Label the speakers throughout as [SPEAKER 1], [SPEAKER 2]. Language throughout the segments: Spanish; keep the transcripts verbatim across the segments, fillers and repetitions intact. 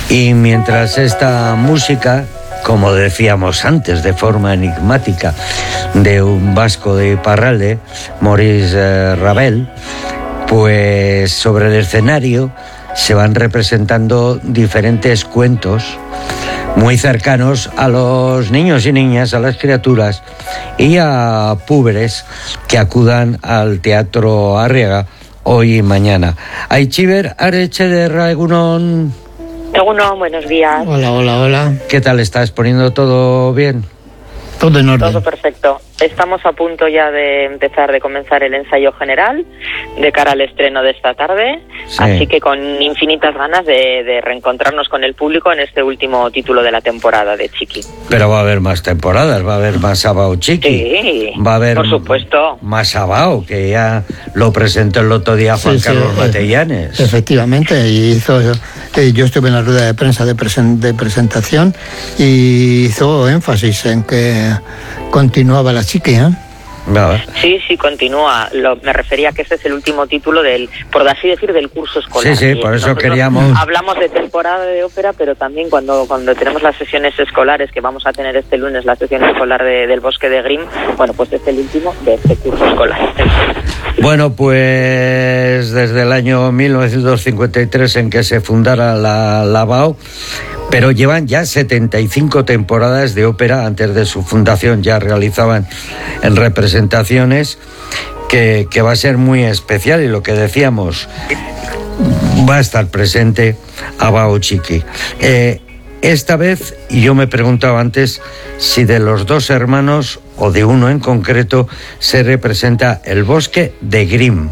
[SPEAKER 1] Y mientras esta música, como decíamos antes, de forma enigmática, de un vasco de Iparralde, Maurice eh, Ravel, pues sobre el escenario se van representando diferentes cuentos muy cercanos a los niños y niñas, a las criaturas y a púberes que acudan al Teatro Arriaga hoy y mañana. Aichiber Arechederra, egunon.
[SPEAKER 2] Egunon, buenos días.
[SPEAKER 3] Hola, hola, hola.
[SPEAKER 1] ¿Qué tal estás? ¿Poniendo todo bien?
[SPEAKER 3] Todo en orden.
[SPEAKER 2] Todo perfecto. Estamos a punto ya de empezar, de comenzar el ensayo general de cara al estreno de esta tarde, sí. Así que con infinitas ganas de, de reencontrarnos con el público en este último título de la temporada de Chiqui.
[SPEAKER 1] Pero va a haber más temporadas, va a haber más Abao Chiqui.
[SPEAKER 2] Sí,
[SPEAKER 1] va a haber
[SPEAKER 2] por supuesto.
[SPEAKER 1] Más Abao, que ya lo presentó el otro día Juan sí, Carlos sí, Matellanes.
[SPEAKER 3] Efectivamente, y hizo, eh, yo estuve en la rueda de prensa de, presen, de presentación y hizo énfasis en que continuaba la Chiqui, ¿eh?
[SPEAKER 1] Nada.
[SPEAKER 2] Sí, sí, continúa. Lo, me refería a que este es el último título del, por así decir, del curso escolar.
[SPEAKER 1] Sí, sí, por eso queríamos...
[SPEAKER 2] Hablamos de temporada de ópera, pero también cuando, cuando tenemos las sesiones escolares, que vamos a tener este lunes, la sesión escolar de, del Bosque de Grimm, bueno, pues es el último de este curso escolar.
[SPEAKER 1] Bueno, pues desde el año mil novecientos cincuenta y tres en que se fundara la, la Abao, pero llevan ya setenta y cinco temporadas de ópera. Antes de su fundación ya realizaban en representaciones que, que va a ser muy especial, y lo que decíamos, va a estar presente Abao Chiqui. Eh, esta vez, y yo me preguntaba antes si de los dos hermanos o de uno en concreto se representa el Bosque de Grimm.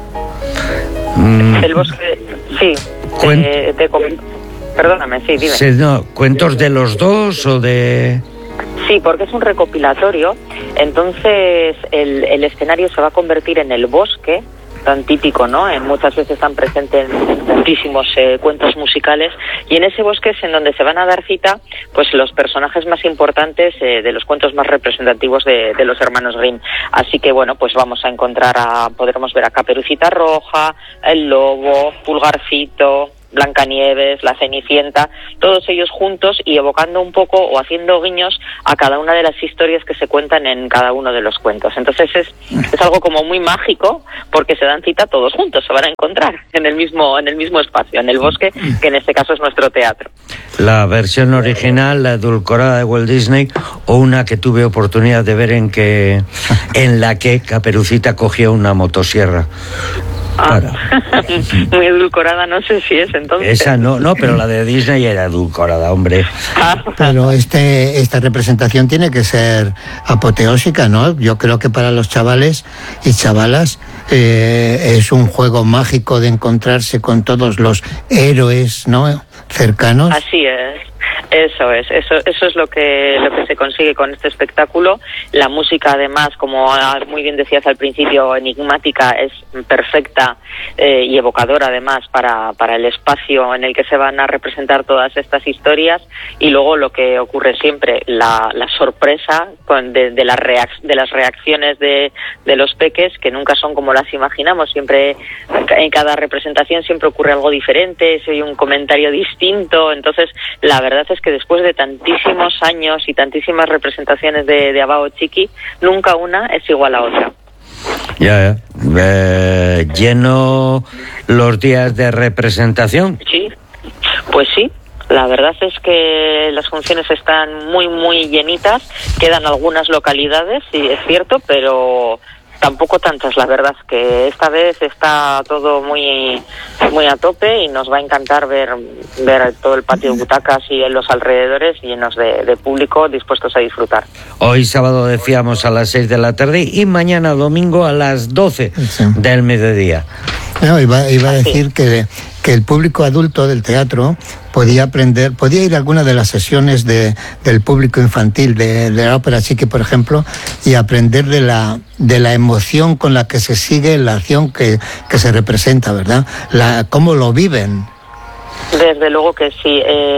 [SPEAKER 2] Mm. El bosque, sí.
[SPEAKER 1] Cuen...
[SPEAKER 2] De, de... Perdóname, sí, dime.
[SPEAKER 1] Sí, no, ¿cuentos de los dos o de...?
[SPEAKER 2] Sí, porque es un recopilatorio, entonces el, el escenario se va a convertir en el bosque, tan típico, ¿no? En muchas veces están presentes muchísimos eh, cuentos musicales, y en ese bosque es en donde se van a dar cita pues los personajes más importantes eh, de los cuentos más representativos de, de los hermanos Grimm. Así que bueno, pues vamos a encontrar a, podremos ver a Caperucita Roja, el Lobo, Pulgarcito, Blancanieves, la Cenicienta, todos ellos juntos y evocando un poco o haciendo guiños a cada una de las historias que se cuentan en cada uno de los cuentos. Entonces es, es algo como muy mágico, porque se dan cita todos juntos, se van a encontrar en el mismo en el mismo espacio, en el bosque, que en este caso es nuestro teatro.
[SPEAKER 1] La versión original, la edulcorada de Walt Disney, o una que tuve oportunidad de ver en que en la que Caperucita cogía una motosierra.
[SPEAKER 2] Ah, muy edulcorada, no sé si es entonces.
[SPEAKER 1] Esa no, no, pero la de Disney era edulcorada, hombre.
[SPEAKER 3] Pero este, esta representación tiene que ser apoteósica, ¿no? Yo creo que para los chavales y chavalas eh, es un juego mágico de encontrarse con todos los héroes, ¿no?, cercanos.
[SPEAKER 2] Así es. Eso es, eso, eso es lo que lo que se consigue con este espectáculo. La música, además, como muy bien decías al principio, enigmática, es perfecta eh, y evocadora, además, para, para el espacio en el que se van a representar todas estas historias. Y luego lo que ocurre siempre, la, la sorpresa con, de, de, las reac de las reacciones de, de los peques, que nunca son como las imaginamos. Siempre, en cada representación siempre ocurre algo diferente, se oye un comentario distinto. Entonces, la verdad es que después de tantísimos años y tantísimas representaciones de, de Abao Chiqui, nunca una es igual a otra.
[SPEAKER 1] Ya, eh, lleno los días de representación.
[SPEAKER 2] Sí, pues sí. La verdad es que las funciones están muy, muy llenitas. Quedan algunas localidades, sí, es cierto, pero tampoco tantas, la verdad, que esta vez está todo muy muy a tope y nos va a encantar ver ver todo el patio de butacas y en los alrededores llenos de, de público dispuestos a disfrutar.
[SPEAKER 1] Hoy sábado decíamos a las seis de la tarde y mañana domingo a las doce sí. del mediodía.
[SPEAKER 3] No, iba, iba a decir que, que el público adulto del teatro podía aprender, podía ir a alguna de las sesiones de, del público infantil de, de la ópera Chiqui, por ejemplo, y aprender de la, de la emoción con la que se sigue la acción que, que se representa, ¿verdad? La, cómo lo viven.
[SPEAKER 2] Desde luego que sí. Eh,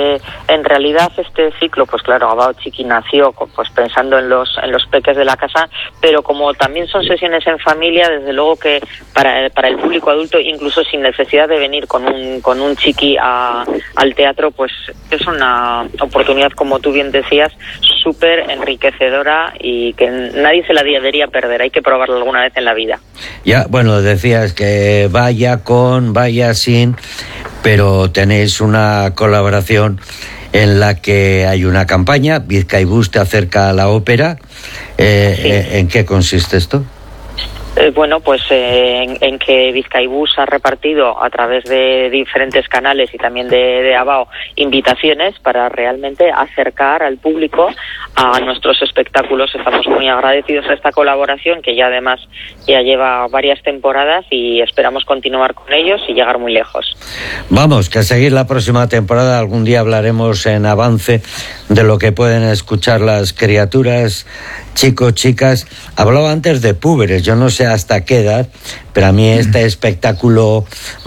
[SPEAKER 2] En realidad este ciclo, pues claro, Abao Txiki nació pues pensando en los en los peques de la casa, pero como también son sesiones en familia, desde luego que para, para el público adulto, incluso sin necesidad de venir con un con un chiqui a, al teatro, pues es una oportunidad, como tú bien decías, súper enriquecedora y que nadie se la debería perder, hay que probarlo alguna vez en la vida.
[SPEAKER 1] Ya, bueno, decías que vaya con, vaya sin, pero tenéis una colaboración en la que hay una campaña, Bizkaibus te acerca a la ópera. Eh, sí. ¿En qué consiste esto?
[SPEAKER 2] Eh, bueno, pues eh, en, en que Bizkaibus ha repartido a través de diferentes canales y también de, de Abao invitaciones para realmente acercar al público a nuestros espectáculos. Estamos muy agradecidos a esta colaboración que ya además ya lleva varias temporadas y esperamos continuar con ellos y llegar muy lejos.
[SPEAKER 1] Vamos, que a seguir la próxima temporada. Algún día hablaremos en avance de lo que pueden escuchar las criaturas, chicos, chicas. Hablaba antes de púberes, yo no sé hasta qué edad, pero a mí este espectáculo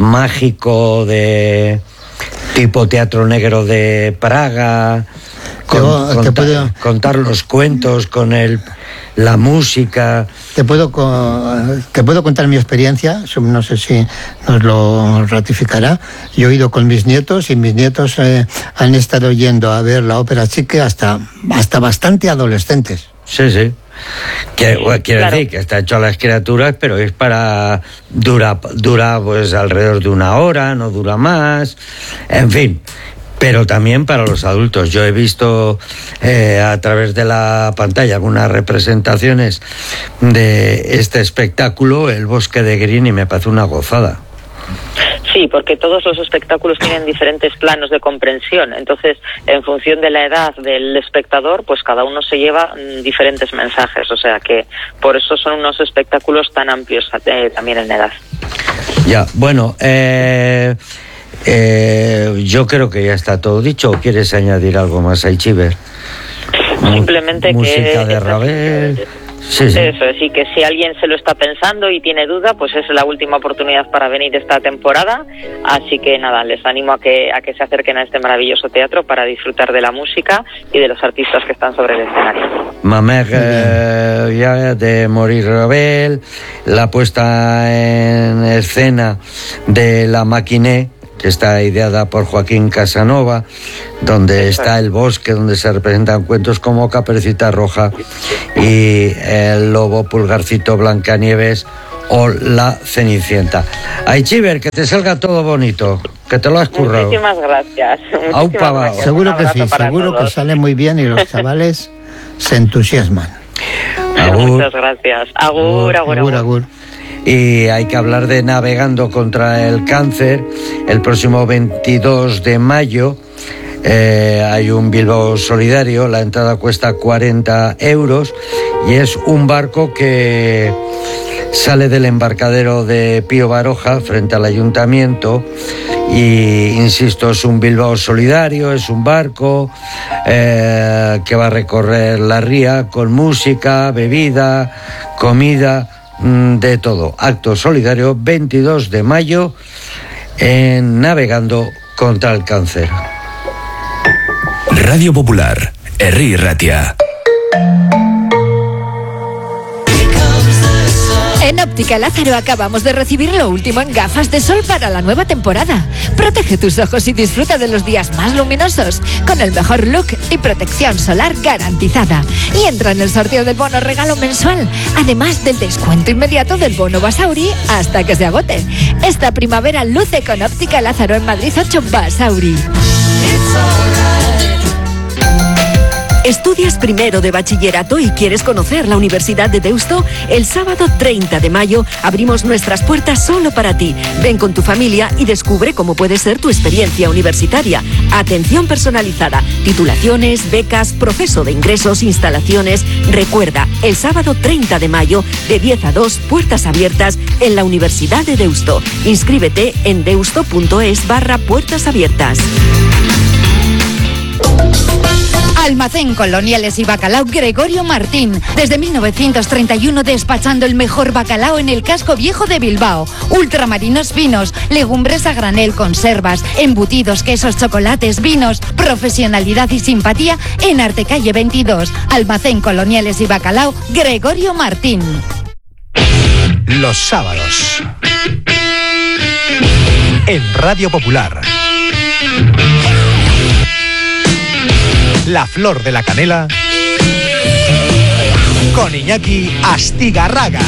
[SPEAKER 1] mágico de tipo Teatro Negro de Praga, con,
[SPEAKER 3] Yo,
[SPEAKER 1] contar,
[SPEAKER 3] puedo...
[SPEAKER 1] contar los cuentos con el, la música.
[SPEAKER 3] Te puedo, te puedo contar mi experiencia, no sé si nos lo ratificará. Yo he ido con mis nietos y mis nietos eh, han estado yendo a ver la ópera Txiki hasta, hasta bastante adolescentes.
[SPEAKER 1] Sí, sí. Que, bueno, quiero claro. decir que está hecho a las criaturas, pero es para... Dura, dura pues alrededor de una hora, no dura más. En fin, pero también para los adultos. Yo he visto eh, a través de la pantalla algunas representaciones de este espectáculo, El Bosque de Green, y me parece una gozada.
[SPEAKER 2] Sí, porque todos los espectáculos tienen diferentes planos de comprensión, entonces en función de la edad del espectador, pues cada uno se lleva mm, diferentes mensajes, o sea que por eso son unos espectáculos tan amplios eh, también en edad.
[SPEAKER 1] Ya, bueno, eh, eh, yo creo que ya está todo dicho. ¿O quieres añadir algo más, Aichiber?
[SPEAKER 2] Simplemente
[SPEAKER 1] música
[SPEAKER 2] que...
[SPEAKER 1] Música de Ravel... Sí, sí.
[SPEAKER 2] Eso, sí, que si alguien se lo está pensando y tiene duda, pues es la última oportunidad para venir esta temporada, así que nada, les animo a que a que se acerquen a este maravilloso teatro para disfrutar de la música y de los artistas que están sobre el escenario.
[SPEAKER 1] Mamer eh, ya de Maurice Ravel, la puesta en escena de La Maquinée, que está ideada por Joaquín Casanova, donde está el bosque, donde se representan cuentos como Caperucita Roja y El Lobo, Pulgarcito, Blancanieves o La Cenicienta. Aichiber, que te salga todo bonito, que te lo has currado.
[SPEAKER 2] Muchísimas gracias. Muchísimas gracias.
[SPEAKER 3] Seguro que sí, seguro todos. Que sale muy bien y los chavales se entusiasman.
[SPEAKER 1] Agur.
[SPEAKER 2] Muchas gracias. Agur, agur, agur. agur. agur.
[SPEAKER 1] Y hay que hablar de Navegando contra el Cáncer. El próximo veintidós de mayo eh, hay un Bilbao solidario. La entrada cuesta cuarenta euros y es un barco que sale del embarcadero de Pío Baroja frente al ayuntamiento. Y insisto, es un Bilbao solidario, es un barco eh, que va a recorrer la ría con música, bebida, comida, de todo. Acto solidario veintidós de mayo en Navegando contra el Cáncer.
[SPEAKER 4] Radio Popular, Herri Ratia.
[SPEAKER 5] En Óptica Lázaro acabamos de recibir lo último en gafas de sol para la nueva temporada. Protege tus ojos y disfruta de los días más luminosos con el mejor look y protección solar garantizada. Y entra en el sorteo del bono regalo mensual, además del descuento inmediato del bono Basauri hasta que se agote. Esta primavera luce con Óptica Lázaro en Madrid ocho Basauri.
[SPEAKER 6] ¿Estudias primero de bachillerato y quieres conocer la Universidad de Deusto? El sábado treinta de mayo abrimos nuestras puertas solo para ti. Ven con tu familia y descubre cómo puede ser tu experiencia universitaria. Atención personalizada, titulaciones, becas, proceso de ingresos, instalaciones. Recuerda, el sábado treinta de mayo, de diez a dos, puertas abiertas en la Universidad de Deusto. Inscríbete en deusto.es barra puertas abiertas.
[SPEAKER 7] Almacén Coloniales y Bacalao Gregorio Martín. Desde mil novecientos treinta y uno despachando el mejor bacalao en el casco viejo de Bilbao. Ultramarinos finos, legumbres a granel, conservas, embutidos, quesos, chocolates, vinos. Profesionalidad y simpatía en Artecalle veintidós. Almacén Coloniales y Bacalao Gregorio Martín.
[SPEAKER 8] Los sábados. En Radio Popular. La flor de la canela con Iñaki Astigarraga.